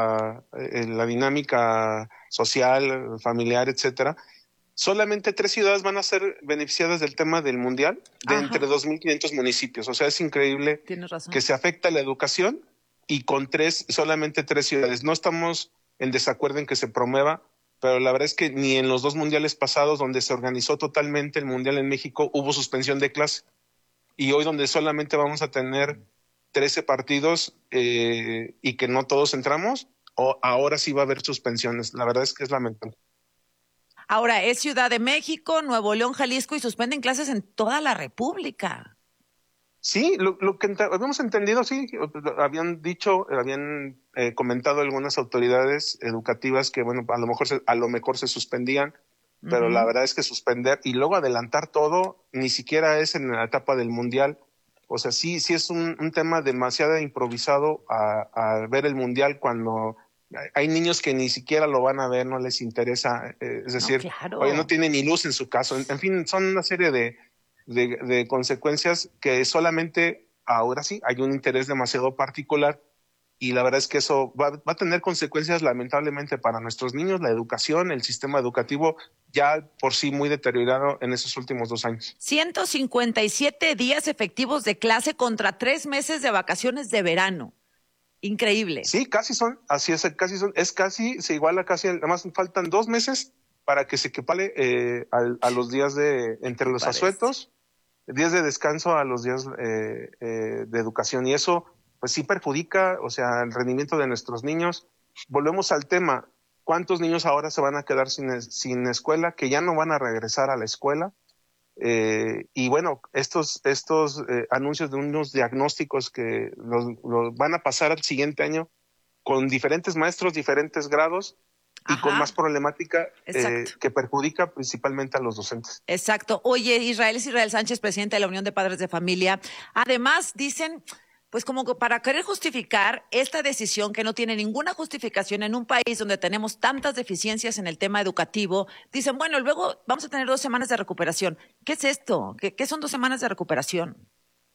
la dinámica social, familiar, etcétera. Solamente 3 ciudades van a ser beneficiadas del tema del mundial, de entre 2.500 municipios. O sea, es increíble que se afecta la educación y con solamente 3 ciudades. No estamos en desacuerdo en que se promueva, pero la verdad es que ni en los 2 mundiales pasados, donde se organizó totalmente el mundial en México, hubo suspensión de clase. Y hoy, donde solamente vamos a tener 13 partidos y que no todos entramos, ahora sí va a haber suspensiones. La verdad es que es lamentable. Ahora, es Ciudad de México, Nuevo León, Jalisco, y suspenden clases en toda la República. Sí, lo que habíamos entendido, sí, habían comentado algunas autoridades educativas que, bueno, a lo mejor se suspendían, pero la verdad es que suspender y luego adelantar todo, ni siquiera es en la etapa del mundial. O sea, sí es un tema demasiado improvisado a ver el mundial cuando hay niños que ni siquiera lo van a ver, no les interesa, es decir, oye, no tienen ni luz en su caso. En fin, son una serie de consecuencias que solamente ahora sí hay un interés demasiado particular, y la verdad es que eso va a tener consecuencias lamentablemente para nuestros niños, la educación, el sistema educativo ya por sí muy deteriorado en esos últimos 2 años. 157 días efectivos de clase contra 3 meses de vacaciones de verano. Increíble. Sí, casi son, así es, se iguala casi, además faltan 2 meses para que se equipale a los días entre los asuetos, días de descanso a los días de educación, y eso pues sí perjudica, o sea, el rendimiento de nuestros niños. volvemos al tema. ¿Cuántos niños ahora se van a quedar sin escuela, que ya no van a regresar a la escuela? Y bueno, estos anuncios de unos diagnósticos que los van a pasar al siguiente año con diferentes maestros, diferentes grados y con más problemática que perjudica principalmente a los docentes. Exacto. Oye, Israel Sánchez, presidente de la Unión de Padres de Familia. Además, dicen, pues como para querer justificar esta decisión que no tiene ninguna justificación en un país donde tenemos tantas deficiencias en el tema educativo, dicen, bueno, luego vamos a tener 2 semanas de recuperación. ¿Qué es esto? ¿Qué son 2 semanas de recuperación?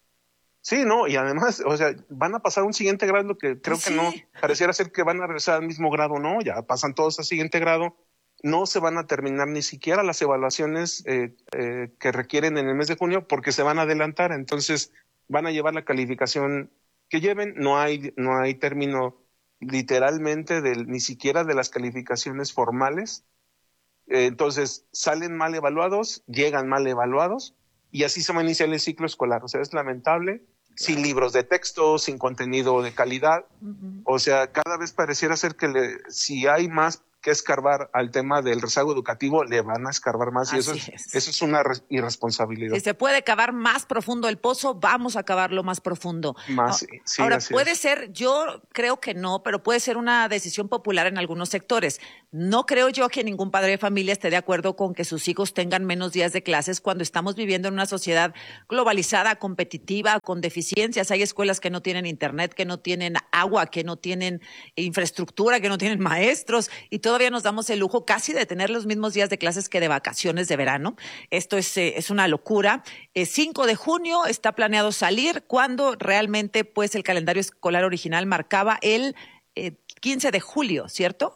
Sí, no, y además, o sea, van a pasar a un siguiente grado, lo que creo que no, pareciera ser que van a regresar al mismo grado, no, ya pasan todos al siguiente grado, no se van a terminar ni siquiera las evaluaciones que requieren en el mes de junio porque se van a adelantar, entonces van a llevar la calificación que lleven, no hay término literalmente ni siquiera de las calificaciones formales, entonces salen mal evaluados, llegan mal evaluados y así se va a iniciar el ciclo escolar, o sea, es lamentable, sin libros de texto, sin contenido de calidad, o sea, cada vez pareciera ser que si hay más que escarbar al tema del rezago educativo, le van a escarbar más. Así y eso es una irresponsabilidad. Si se puede cavar más profundo el pozo, vamos a cavarlo más profundo. Ahora, puede ser, yo creo que no, pero puede ser una decisión popular en algunos sectores. No creo yo que ningún padre de familia esté de acuerdo con que sus hijos tengan menos días de clases cuando estamos viviendo en una sociedad globalizada, competitiva, con deficiencias. Hay escuelas que no tienen internet, que no tienen agua, que no tienen infraestructura, que no tienen maestros y todavía nos damos el lujo casi de tener los mismos días de clases que de vacaciones de verano. Esto es una locura. 5 de junio está planeado salir cuando realmente pues el calendario escolar original marcaba el 15 de julio, ¿cierto?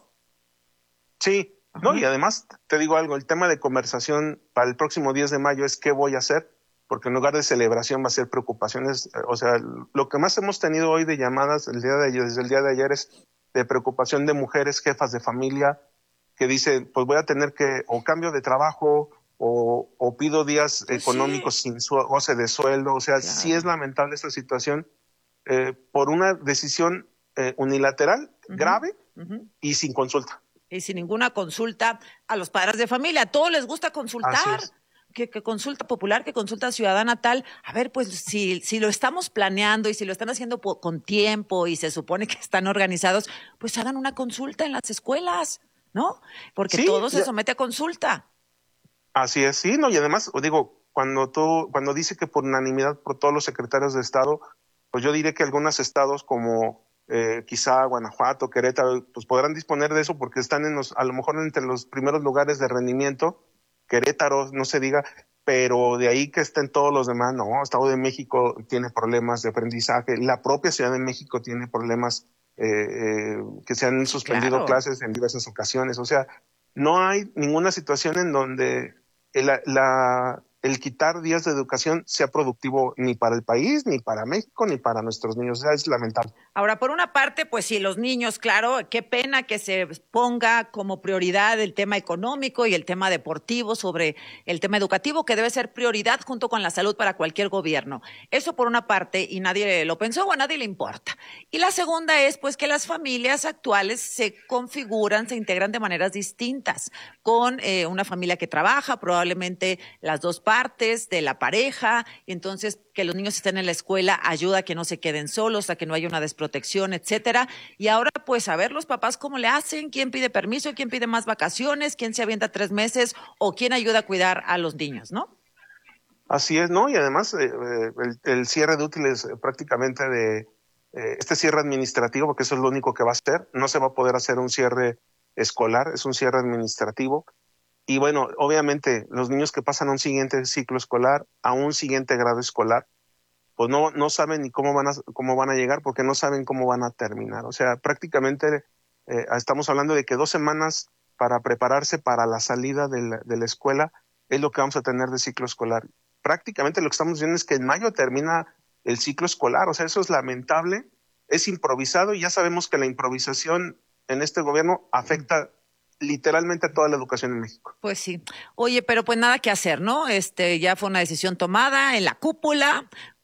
Sí, no, y además te digo algo, el tema de conversación para el próximo 10 de mayo es qué voy a hacer, porque en lugar de celebración va a ser preocupaciones, o sea, lo que más hemos tenido hoy de llamadas desde el día de ayer es de preocupación de mujeres, jefas de familia, que dicen, pues voy a tener que, o cambio de trabajo, o pido días económicos sin goce de sueldo, o sea, sí es lamentable esta situación por una decisión unilateral, grave y sin consulta. Y sin ninguna consulta a los padres de familia. A todos les gusta consultar. Que consulta popular, que consulta ciudadana tal. A ver, pues si lo estamos planeando y si lo están haciendo con tiempo y se supone que están organizados, pues hagan una consulta en las escuelas, ¿no? Porque todo se somete a consulta. Así es, sí, no, y además, digo, cuando dice que por unanimidad por todos los secretarios de Estado, pues yo diré que algunos estados como quizá Guanajuato, Querétaro, pues podrán disponer de eso porque están a lo mejor entre los primeros lugares de rendimiento. Querétaro, no se diga, pero de ahí que estén todos los demás, no, Estado de México tiene problemas de aprendizaje, la propia Ciudad de México tiene problemas que se han suspendido clases en diversas ocasiones, o sea, no hay ninguna situación en donde el quitar días de educación sea productivo ni para el país, ni para México, ni para nuestros niños. O sea, es lamentable. Ahora, por una parte, pues sí, los niños, claro, qué pena que se ponga como prioridad el tema económico y el tema deportivo sobre el tema educativo, que debe ser prioridad junto con la salud para cualquier gobierno. Eso por una parte, y nadie lo pensó o a nadie le importa. Y la segunda es, pues, que las familias actuales se configuran, se integran de maneras distintas, con una familia que trabaja, probablemente las dos partes de la pareja, y entonces que los niños estén en la escuela ayuda a que no se queden solos, a que no haya una desprotección, etcétera. Y ahora, pues, a ver los papás cómo le hacen, quién pide permiso, quién pide más vacaciones, quién se avienta 3 meses o quién ayuda a cuidar a los niños, ¿no? Así es, ¿no? Y además el cierre de útiles prácticamente de este cierre administrativo, porque eso es lo único que va a hacer, no se va a poder hacer un cierre escolar, es un cierre administrativo. Y bueno, obviamente los niños que pasan a un siguiente ciclo escolar, a un siguiente grado escolar, pues no saben ni cómo van a llegar porque no saben cómo van a terminar. O sea, prácticamente estamos hablando de que 2 semanas para prepararse para la salida de la escuela es lo que vamos a tener de ciclo escolar. Prácticamente lo que estamos viendo es que en mayo termina el ciclo escolar. O sea, eso es lamentable, es improvisado y ya sabemos que la improvisación en este gobierno afecta literalmente a toda la educación en México. Pues sí. Oye, pero pues nada que hacer, ¿no? Ya fue una decisión tomada en la cúpula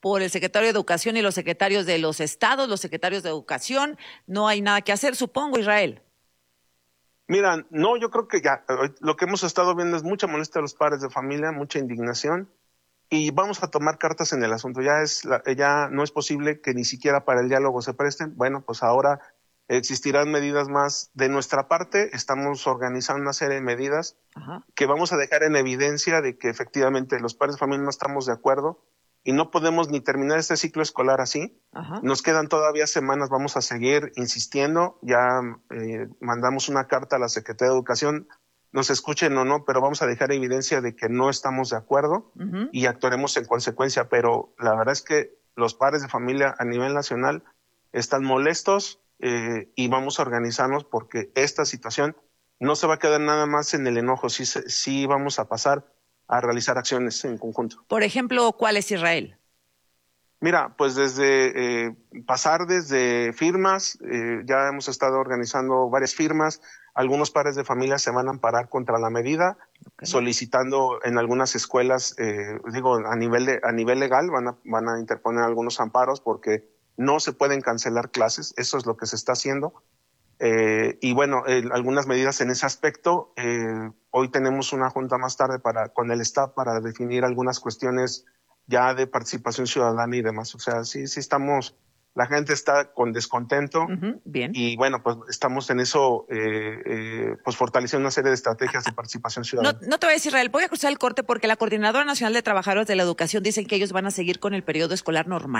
por el secretario de Educación y los secretarios de los estados, los secretarios de Educación. No hay nada que hacer, supongo, Israel. Mira, no, yo creo que ya lo que hemos estado viendo es mucha molestia a los padres de familia, mucha indignación, y vamos a tomar cartas en el asunto. Ya no es posible que ni siquiera para el diálogo se presten. Bueno, pues ahora existirán medidas más. De nuestra parte, estamos organizando una serie de medidas que vamos a dejar en evidencia de que efectivamente los padres de familia no estamos de acuerdo y no podemos ni terminar este ciclo escolar así. Nos quedan todavía semanas, vamos a seguir insistiendo. Ya mandamos una carta a la Secretaría de Educación, nos escuchen o no, pero vamos a dejar evidencia de que no estamos de acuerdo y actuaremos en consecuencia. Pero la verdad es que los padres de familia a nivel nacional están molestos y vamos a organizarnos porque esta situación no se va a quedar nada más en el enojo, sí vamos a pasar a realizar acciones en conjunto. Por ejemplo, ¿cuál es, Israel? Mira, pues desde firmas, ya hemos estado organizando varias firmas. Algunos padres de familia se van a amparar contra la medida, solicitando en algunas escuelas, a nivel legal, van a interponer algunos amparos porque no se pueden cancelar clases. Eso es lo que se está haciendo. Y bueno, algunas medidas en ese aspecto. Hoy tenemos una junta más tarde con el staff para definir algunas cuestiones ya de participación ciudadana y demás. O sea, sí estamos, la gente está con descontento. Bien. Y bueno, pues estamos en eso, pues fortaleciendo una serie de estrategias de participación ciudadana. No te voy a decir, Israel, voy a cruzar el corte porque la Coordinadora Nacional de Trabajadores de la Educación dicen que ellos van a seguir con el periodo escolar normal.